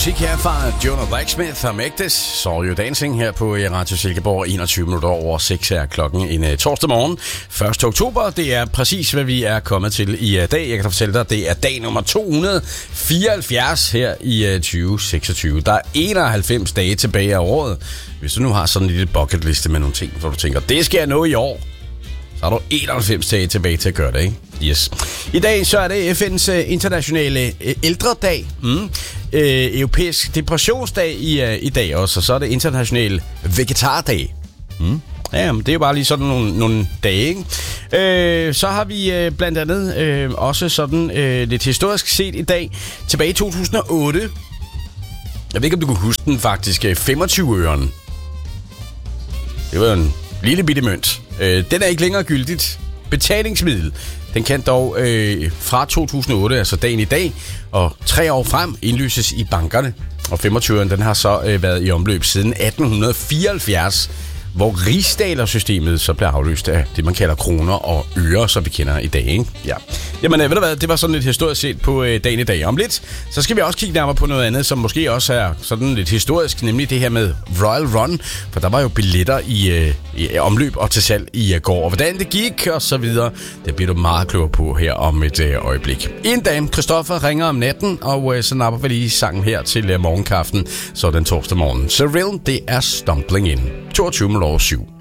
musik her fra Jonah Blacksmith og Mægtes. Saw You Dancing her på Radio Silkeborg. 21 minutter over 6 her klokken en torsdag morgen. 1. oktober, det er præcis, hvad vi er kommet til i dag. Jeg kan fortælle dig, det er dag nummer 274 her i 2026. Der er 91 dage tilbage af året. Hvis du nu har sådan en lille bucketliste med nogle ting, hvor du tænker, det skal jeg nå i år, så har du 91 dage tilbage til at gøre det, ikke? Yes. I dag så er det FN's internationale ældredag, europæisk depressionsdag i dag også, og så er det international vegetardag. Ja, det er jo bare lige sådan nogle dage, ikke? Så har vi blandt andet også sådan lidt historisk set i dag, tilbage i 2008. Jeg ved ikke, om du kunne huske den faktisk, 25-øren. Det var en lille bitte mønt. Den er ikke længere gyldigt betalingsmiddel. Den kan dog fra 2008, altså dagen i dag, og 3 år frem indløses i bankerne. Og 25'eren, den har så været i omløb siden 1874, hvor rigsdalersystemet så blev afløst af det, man kalder kroner og øre, som vi kender i dag, ikke? Ja. Jamen, ved du hvad, det var sådan lidt historisk set på dagen i dag. Om lidt, så skal vi også kigge nærmere på noget andet, som måske også er sådan lidt historisk, nemlig det her med Royal Run, for der var jo billetter i omløb og til salg i går. Og hvordan det gik, og så videre, det bliver du meget klogere på her om et øjeblik. En dag, Christoffer ringer om natten, og så napper vi lige sangen her til morgenkaffen, så den torsdag morgen. Så Real, det er Stumbling In. 22 over 7.